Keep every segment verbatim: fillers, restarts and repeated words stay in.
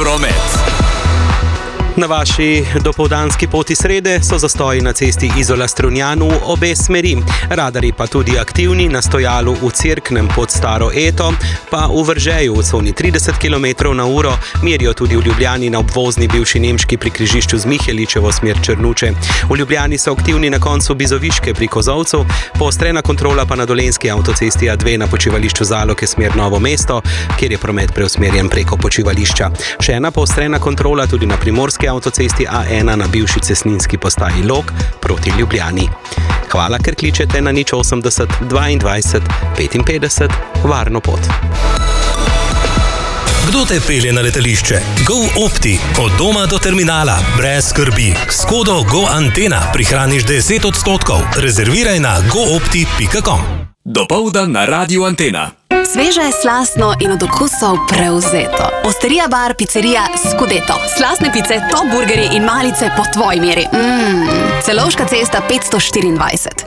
promet. Na vaši dopoldanski poti srede so zastoji na cesti Izola-Strunjan v obe smeri. Radarji pa tudi aktivni na stojalu v Cerknem pod Staro Eto, pa v Vržeju v coni trideset kilometrov na uro, merijo tudi v Ljubljani na obvozni bivši nemški pri križišču z Miheličevo smer Črnuče. V Ljubljani so aktivni na koncu Bizoviške pri Kozolcu, poostrena kontrola pa na dolenjski avtocesti A dve na počivališču Zaloke smer Novo mesto, kjer je promet preusmerjen preko počivališča. Še ena poostrena kontrola tudi na primorski avtocesti A ena na bivši cestninski postaji Log proti Ljubljani. Hvala, ker kličete na nič osemdeset dvaindvajset petinpetdeset varno pot. Kdo te pelje na letališče? GoOpti. Od doma do terminala. Brez skrbi. S kodo GoAntena prihraniš deset odstotkov. Rezerviraj na goopti pika com. Dopoldan na Radiu Antena. Sveže, slastno in od okusov prevzeto. Osterija bar, pizzerija Scudeto. Slastne pice, top burgeri in malice po tvoji meri. Mmm, Celovška cesta petsto štiriindvajset.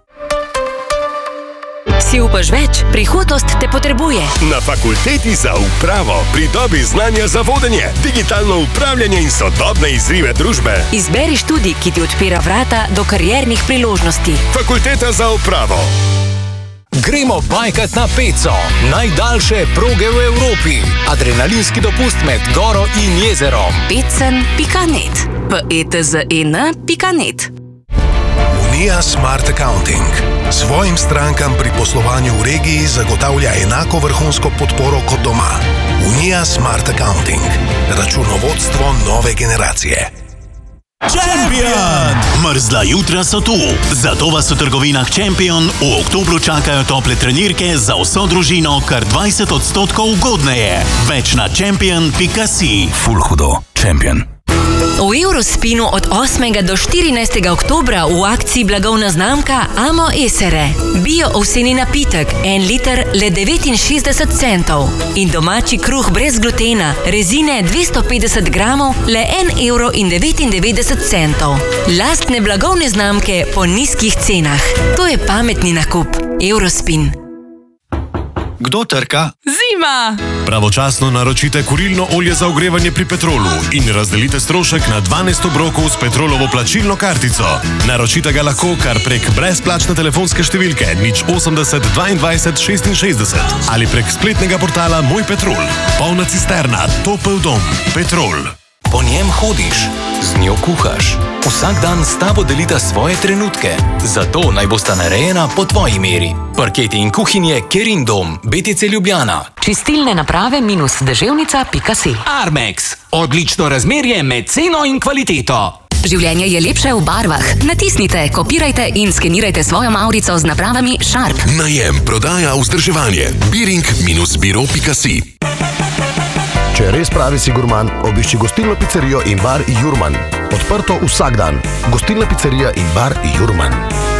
Si upaš več? Prihodnost te potrebuje. Na fakulteti za upravo pridobi znanja za vodenje, digitalno upravljanje in sodobne izzive družbe. Izberi študij, ki ti odpira vrata do kariernih priložnosti. Fakulteta za upravo. Gremo bajkat na Peco, najdaljše proge v Evropi. Adrenalinski dopust med goro in jezerom. pecen pika net. P E T Z E N pika net. Unija Smart Accounting svojim strankam pri poslovanju v regiji zagotavlja enako vrhunsko podporo kot doma. Unija Smart Accounting. Računovodstvo nove generacije. Champion! Mrzla jutra so tu, zato vas v trgovinah Champion v oktobru čakajo tople trenirke za vso družino kar dvajset odstotkov ugodneje. Več na champion pika si. Ful hudo. Champion. V Eurospinu od osmega do štirinajstega oktobra v akciji blagovna znamka Amo Esere. Bio ovseni napitek, en liter le devetinšestdeset centov. In domači kruh brez glutena, rezine dvesto petdeset gramov, le en evro in devetindevetdeset centov. Lastne blagovne znamke po nizkih cenah. To je pametni nakup. Eurospin. Kdo trka? Zima! Pravočasno naročite kurilno olje za ogrevanje pri Petrolu in razdelite strošek na dvanajst obrokov s Petrolovo plačilno kartico. Naročite ga lahko kar prek brezplačne telefonske številke nič osemdeset dvaindvajset šestinšestdeset ali prek spletnega portala Moj Petrol. Polna cisterna, topel dom. Petrol. Po njem hodiš, z njo kuhaš. Vsak dan s tabo delita svoje trenutke. Zato naj bosta narejena po tvoji meri. Parketi in kuhinje Kerindom, B T C Ljubljana. Čistilne naprave minus deževnica pika si. Armex. Odlično razmerje med ceno in kvaliteto. Življenje je lepše v barvah. Natisnite, kopirajte in skenirajte svojo mavrico z napravami Sharp. Najem, prodaja, vzdrževanje. biring minus biro pika si. Če res pravi si gurman, obišči gostilno pizzerijo in bar Jurman. Odprto vsak dan. Gostilna pizzerija in bar Jurman.